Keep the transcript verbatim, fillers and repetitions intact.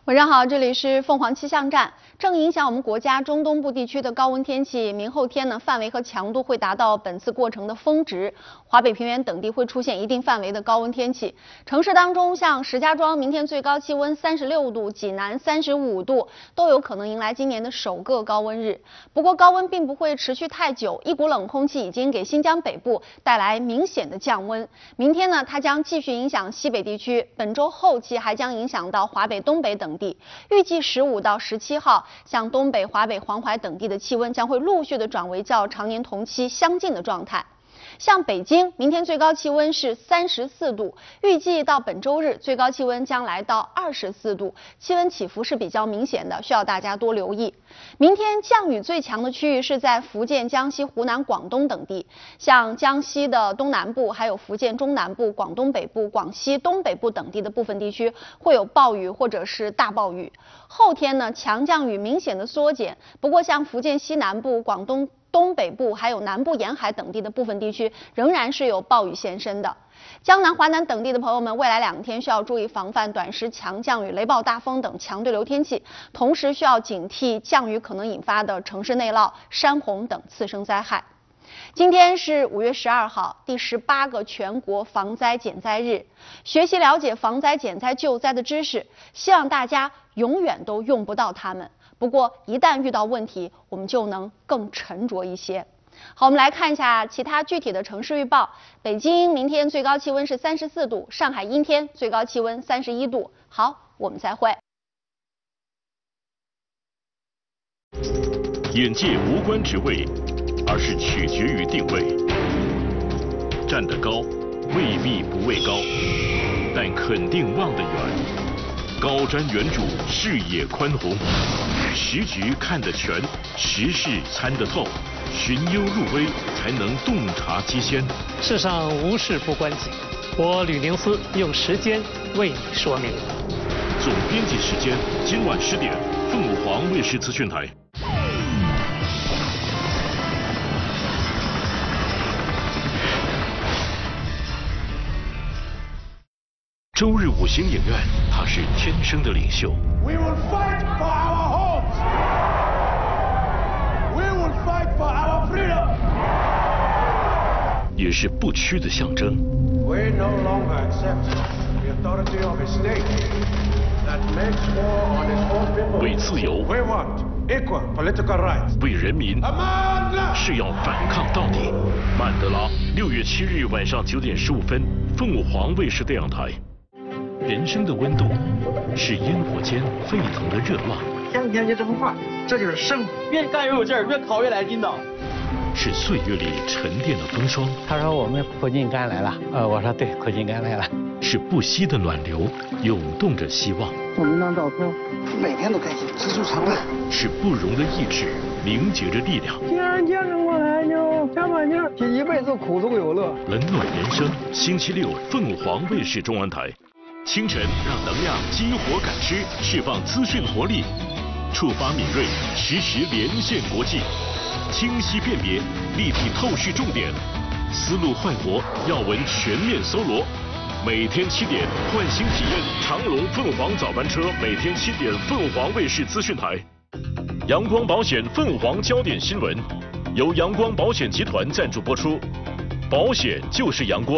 晚上好，这里是凤凰气象站。正影响我们国家中东部地区的高温天气，明后天呢，范围和强度会达到本次过程的峰值，华北平原等地会出现一定范围的高温天气。城市当中，像石家庄明天最高气温三十六度，济南三十五度，都有可能迎来今年的首个高温日。不过高温并不会持续太久，一股冷空气已经给新疆北部带来明显的降温。明天呢，它将继续影响西北地区，本周后期还将影响到华北、东北等地。预计十五到十七号，像东北、华北、黄淮等地的气温将会陆续的转为较常年同期相近的状态。像北京，明天最高气温是三十四度，预计到本周日最高气温将来到二十四度，气温起伏是比较明显的，需要大家多留意。明天降雨最强的区域是在福建、江西、湖南、广东等地，像江西的东南部，还有福建中南部、广东北部、广西东北部等地的部分地区会有暴雨或者是大暴雨。后天呢，强降雨明显的缩减，不过像福建西南部、广东东北部还有南部沿海等地的部分地区仍然是有暴雨现身的。江南、华南等地的朋友们，未来两天需要注意防范短时强降雨、雷暴大风等强对流天气，同时需要警惕降雨可能引发的城市内涝、山洪等次生灾害。今天是五月十二号，第十八个全国防灾减灾日。学习了解防灾、减灾、救灾的知识，希望大家永远都用不到它们。不过一旦遇到问题，我们就能更沉着一些。好，我们来看一下其他具体的城市预报。北京明天最高气温是三十四度，上海阴天，最高气温三十一度。好，我们再会。 眼界无关职位，而是取决于定位。站得高，未必不畏高，但肯定望得远。高瞻远瞩，视野宽宏，时局看得全，时事参得透，寻幽入微，才能洞察机先。 世上无事不关己，我吕宁思用时间为你说明。 总编辑时间，今晚十点，凤凰卫视资讯台。周日五星影院，他是天生的领袖。 We will fight for our homes. We will fight for our freedom. 也是不屈的象征。 We no longer accept the authority of a state that makes war on its own people. 为自由， We want equal political rights. 为人民，是要反抗到底。曼德拉，六月七日晚上九点十五分，凤凰卫视电影台。人生的温度是烟火间沸腾的热浪， 天天就这么画，这就是生活。越干越有劲儿，越烤越来劲道。 是岁月里沉淀的风霜。 他说我们苦尽甘来了，呃，我说对，苦尽甘来了。 是不息的暖流，涌动着希望。 我们当照片， 每天都开心，知足常乐。 是不容的意志，凝结着力量。 既然坚持过来，就加把劲儿，这一辈子苦中有乐。 冷暖人生，星期六凤凰卫视中文台。清晨让能量激活感知，释放资讯活力，触发敏锐，实时连线国际，清晰辨别，立体透视重点，思路快活，要闻全面搜罗。每天七点唤醒体验长龙凤凰早班车，每天七点凤凰卫视资讯台。阳光保险凤凰焦点新闻由阳光保险集团赞助播出，保险就是阳光。